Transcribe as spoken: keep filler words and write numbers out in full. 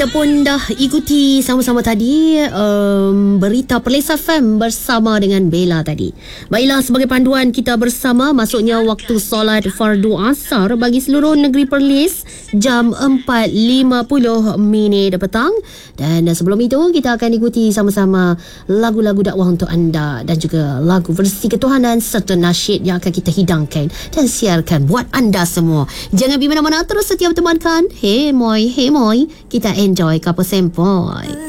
Kita pun dah ikuti sama-sama tadi um, berita Perlis F M bersama dengan Bella tadi. Baiklah, sebagai panduan kita bersama, masuknya waktu solat fardu asar bagi seluruh negeri Perlis jam empat lima puluh minit petang. Dan sebelum itu kita akan ikuti sama-sama lagu-lagu dakwah untuk anda dan juga lagu versi ketuhanan serta nasyid yang akan kita hidangkan dan siarkan buat anda semua. Jangan pergi mana-mana, terus setia temankan Hey Moy, Hey Moy. Kita enjoy couple sempoi.